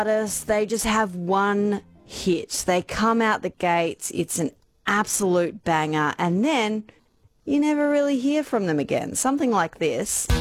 artists, they just have one hit. They come out the gates, it's an absolute banger, and then you never really hear from them again. Something like this.